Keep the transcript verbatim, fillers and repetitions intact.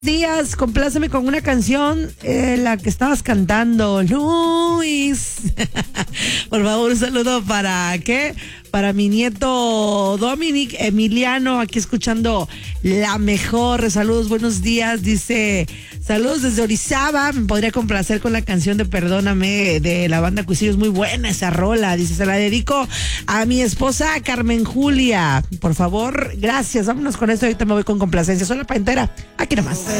Días, compláceme con una canción, eh, la que estabas cantando, Luis. Por favor, un saludo para, ¿qué? Para mi nieto Dominic Emiliano, aquí escuchando La Mejor. Saludos, buenos días, dice, saludos desde Orizaba, me podría complacer con la canción de Perdóname de la banda Cuisillos, muy buena esa rola, dice, se la dedico a mi esposa Carmen Julia, por favor, gracias, vámonos con esto, ahorita me voy con complacencia, soy la Pantera, aquí nomás.